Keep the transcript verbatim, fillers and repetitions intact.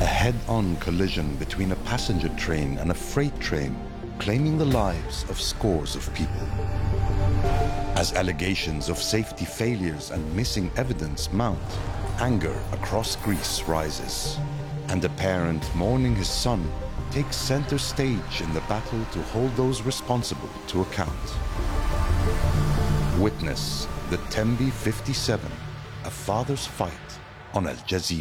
A head-on collision between a passenger train and a freight train, claiming the lives of scores of people. As allegations of safety failures and missing evidence mount, anger across Greece rises, and a parent mourning his son takes center stage in the battle to hold those responsible to account. Witness the Tembe fifty-seven, a father's fight on Al Jazeera.